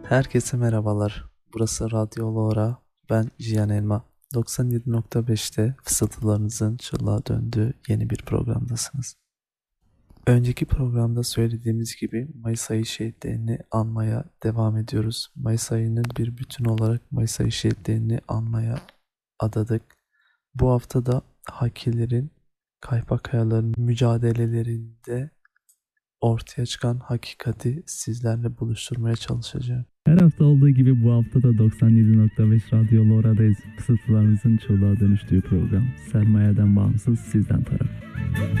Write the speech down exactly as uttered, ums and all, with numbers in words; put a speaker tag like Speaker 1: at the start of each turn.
Speaker 1: Herkese merhabalar. Burası Radyo Lora. Ben Cihan Elma. doksan yedi nokta beşte fısıltılarınızın çığlığa döndüğü yeni bir programdasınız. Önceki programda söylediğimiz gibi Mayıs ayı şehitlerini anmaya devam ediyoruz. Mayıs ayının bir bütün olarak Mayıs ayı şehitlerini anmaya adadık. Bu hafta da Hakilerin, Kaypakayaların mücadelelerinde ortaya çıkan hakikati sizlerle buluşturmaya çalışacağım.
Speaker 2: Her hafta olduğu gibi bu hafta da doksan yedi nokta beş Radyo Lora'dayız. Fısıltılarınızın çığlığa dönüştüğü program. Sermayeden bağımsız, sizden taraf.